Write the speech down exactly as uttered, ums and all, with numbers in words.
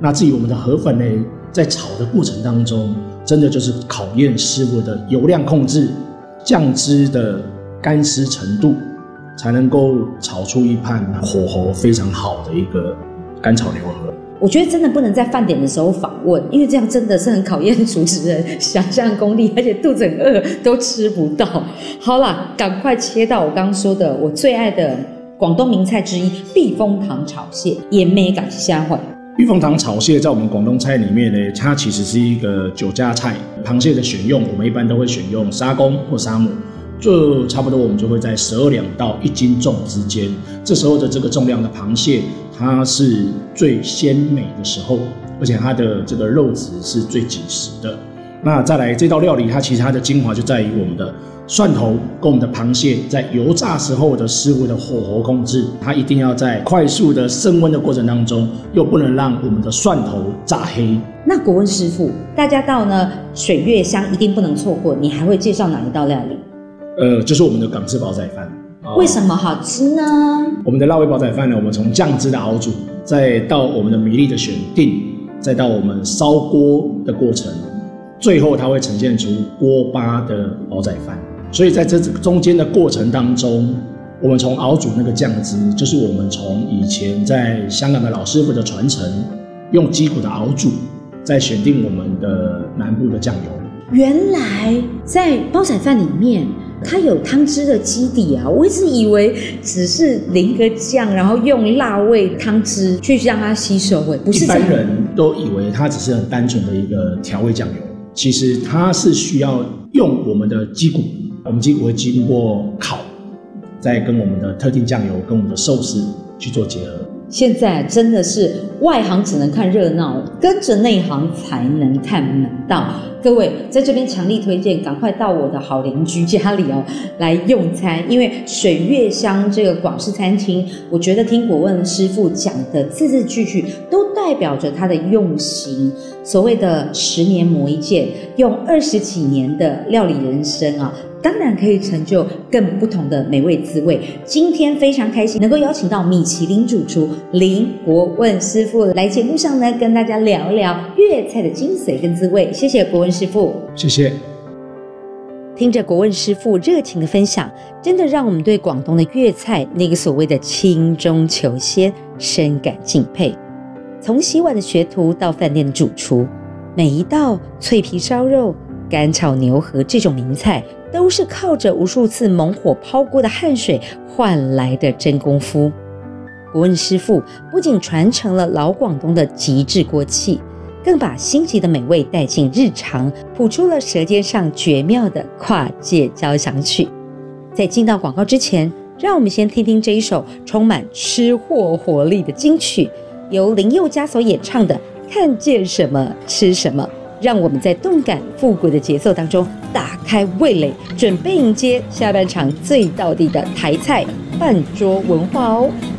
那至于我们的河粉呢，在炒的过程当中，真的就是考验师傅的油量控制、酱汁的干湿程度，才能够炒出一盘火候非常好的一个干炒牛河。 我觉得真的不能在饭点的时候访问，因为这样真的是很考验主持人想象功力，而且肚子很饿都吃不到。好啦，赶快切到我刚刚说的我最爱的广东名菜之一避风塘炒蟹，也没感下回。 避风塘炒蟹在我们广东菜里面呢，它其实是一个酒家菜。螃蟹的选用，我们一般都会选用沙公或沙母，就差不多我们就会在十二两到一斤重之间。这时候的这个重量的螃蟹，它是最鲜美的时候，而且它的这个肉质是最紧实的。那再来这道料理，它其实它的精华就在于我们的蒜头跟我们的螃蟹在油炸时候的师傅的火候控制，它一定要在快速的升温的过程当中，又不能让我们的蒜头炸黑。 那国文师傅，大家到呢水月乡一定不能错过，你还会介绍哪一道料理？ 呃，就是我们的港式煲仔饭。 为什么好吃呢？ 我们的辣味煲仔饭呢，我们从酱汁的熬煮，再到我们的米粒的选定，再到我们烧锅的过程，最后它会呈现出锅巴的煲仔饭。所以在这中间的过程当中，我们从熬煮那个酱汁，就是我们从以前在香港的老师傅的传承，用鸡骨的熬煮，再选定我们的南部的酱油。 原来在煲仔饭里面它有汤汁的基底啊，我一直以为只是淋个酱，然后用辣味汤汁去让它吸收味，不是这样。 一般人都以为它只是很单纯的一个调味酱油，其实它是需要用我们的鸡骨，我们鸡骨会经过烤，再跟我们的特定酱油跟我们的寿司去做结合。 现在真的是外行只能看热闹，跟着内行才能看门道。各位在这边强力推荐，赶快到我的好邻居家里哦来用餐，因为水月乡这个广式餐厅，我觉得听国问师傅讲的字字句句都代表着他的用心。所谓的十年磨一剑，用二十几年的料理人生啊，当然可以成就更不同的美味滋味。今天非常开心能够邀请到米其林主厨林国问师傅来节目上呢，跟大家聊聊粤菜的精髓跟滋味。谢谢国问师傅。 谢谢。 听着国问师傅热情的分享，真的让我们对广东的粤菜那个所谓的清中求鲜深感敬佩。从洗碗的学徒到饭店的主厨，每一道脆皮烧肉、干炒牛河这种名菜，都是靠着无数次猛火抛锅的汗水换来的真功夫。国问师傅不仅传承了老广东的极致锅气，更把星级的美味带进日常，谱出了舌尖上绝妙的跨界交响曲。在进到广告之前，让我们先听听这一首充满吃货活力的金曲，由林宥嘉所演唱的《看见什么吃什么》，让我们在动感复古的节奏当中打开味蕾，准备迎接下半场最道地的台菜饭桌文化哦。